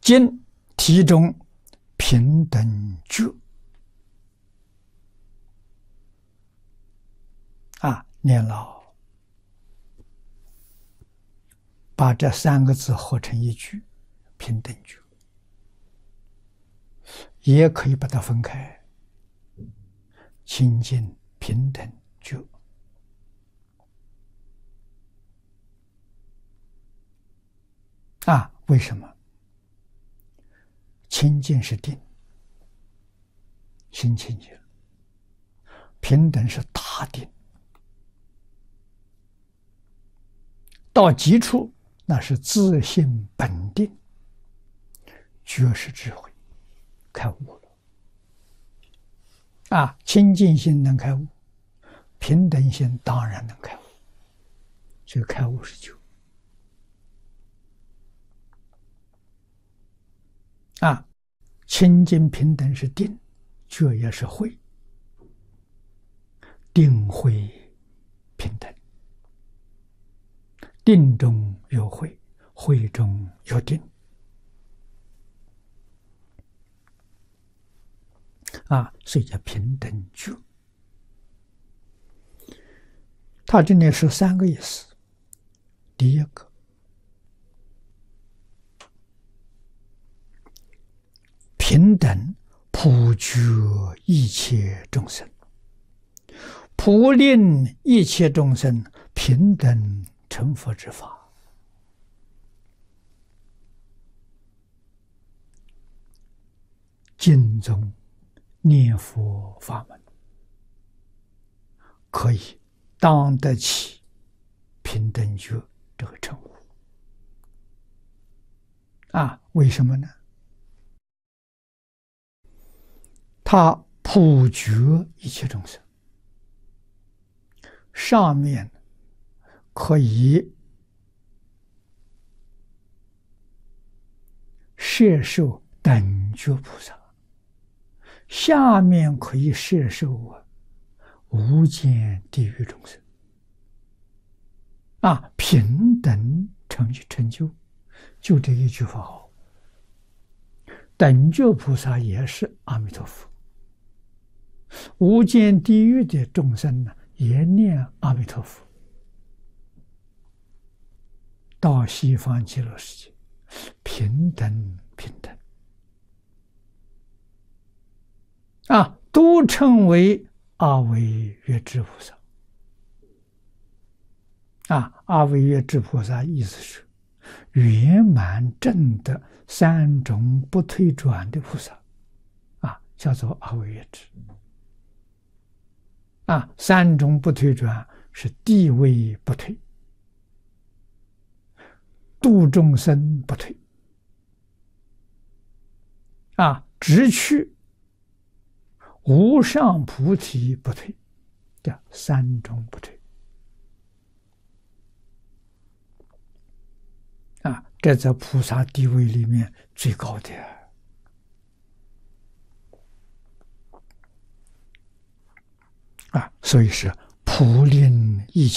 今题中平等觉念老把这三个字合成一句，平等觉，也可以把它分开，清净平等觉。为什么？清净是定，心清净；平等是大定，到极处那是自性本定，觉是智慧，开悟了。清净心能开悟，平等心当然能开悟，所以开悟是觉。清净平等是定，觉也是慧，定慧平等，定中有慧，慧中有定。所以叫平等觉。它这里是三个意思。第一个，平等普觉一切众生，普令一切众生平等成佛之法。经中念佛法门可以当得起平等觉这个称呼。为什么呢？他普觉一切众生，上面可以摄受等觉菩萨，下面可以摄受无间地狱众生。平等成就，就这一句话好。等觉菩萨也是阿弥陀佛，无间地狱的众生呢，也念阿弥陀佛，到西方极乐世界，平等平等，都称为阿惟越致菩萨。阿惟越致菩萨意思是圆满证得三种不退转的菩萨，叫做阿惟越致。三种不退转是地位不退，度众生不退，直趋无上菩提不退，叫三种不退。这在菩萨地位里面最高的。所以是普令一切